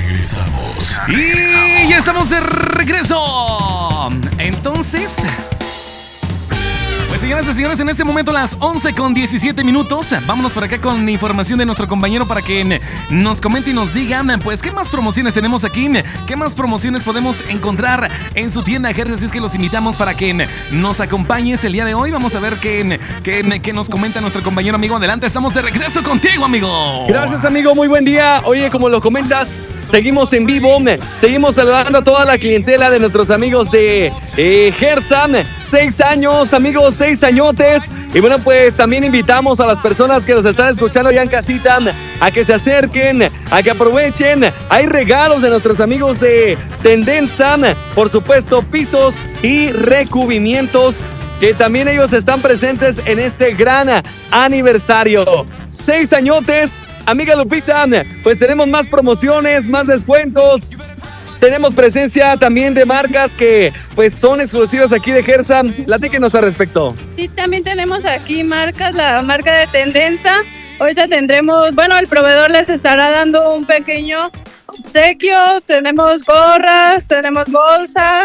regresamos. Y ya estamos de regreso. Entonces, pues señoras y señores, en este momento las 11:17. Vámonos por acá con información de nuestro compañero para que nos comente y nos diga, pues, qué más promociones tenemos aquí, qué más promociones podemos encontrar en su tienda Hertz. Así es que los invitamos para que nos acompañes el día de hoy. Vamos a ver qué nos comenta nuestro compañero amigo. Adelante, estamos de regreso contigo, amigo. Gracias, amigo, muy buen día. Oye, como lo comentas, seguimos en vivo, seguimos saludando a toda la clientela de nuestros amigos de Hertz. 6 años, amigos, 6 añotes. Y bueno, pues también invitamos a las personas que nos están escuchando ya en casita a que se acerquen, a que aprovechen. Hay regalos de nuestros amigos de Tendenza, por supuesto, pisos y recubrimientos, que también ellos están presentes en este gran aniversario. 6 añotes, amiga Lupita, pues tenemos más promociones, más descuentos. Tenemos presencia también de marcas que pues son exclusivas aquí de Hertz. Platíquenos al respecto. Sí, también tenemos aquí marcas, la marca de Tendenza. Ahorita tendremos, bueno, el proveedor les estará dando un pequeño obsequio. Tenemos gorras, tenemos bolsas,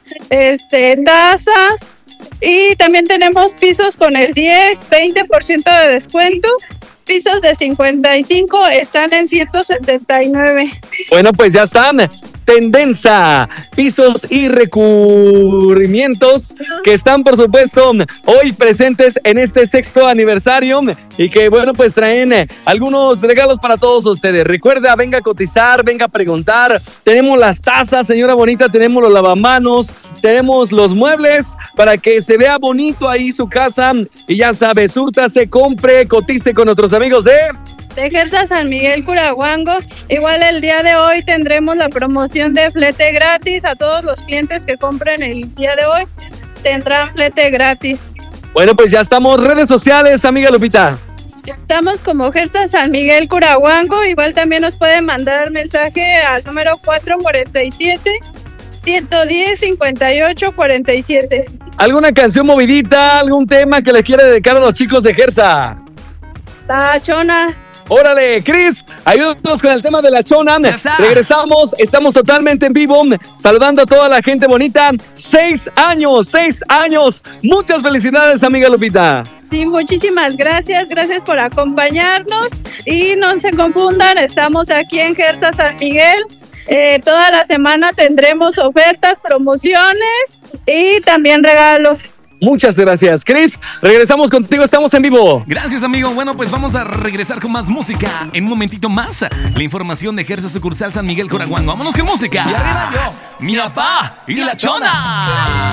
tazas. Y también tenemos pisos con el 10-20% de descuento. Pisos de 55 están en 179. Bueno, pues ya están. Tendenza, pisos y recubrimientos que están, por supuesto, hoy presentes en este 6º aniversario y que, bueno, pues traen algunos regalos para todos ustedes. Recuerda, venga a cotizar, venga a preguntar. Tenemos las tazas, señora bonita, tenemos los lavamanos, tenemos los muebles para que se vea bonito ahí su casa. Y ya sabe, súrtase, compre, cotice con nuestros amigos de Hertz San Miguel Curahuango. Igual el día de hoy tendremos la promoción de flete gratis. A todos los clientes que compren el día de hoy tendrán flete gratis. Bueno, pues ya estamos. Redes sociales, amiga Lupita. Estamos como Hertz San Miguel Curahuango. Igual también nos pueden mandar mensaje al número 447-110-5847. ¿Alguna canción movidita, algún tema que le quiera dedicar a los chicos de Hertz? La Chona. Órale, Cris, ayúdanos con el tema de la Chona. Regresamos, estamos totalmente en vivo, saludando a toda la gente bonita. 6 años, 6 años. Muchas felicidades, amiga Lupita. Sí, muchísimas gracias por acompañarnos. Y no se confundan, estamos aquí en Hertz San Miguel. Toda la semana tendremos ofertas, promociones y también regalos. Muchas gracias, Chris. Regresamos contigo, estamos en vivo. Gracias, amigo. Bueno, pues vamos a regresar con más música. En un momentito más, la información de Hertz sucursal San Miguel Curahuango. Vámonos con música. Y arriba yo, mi papá y la Chona.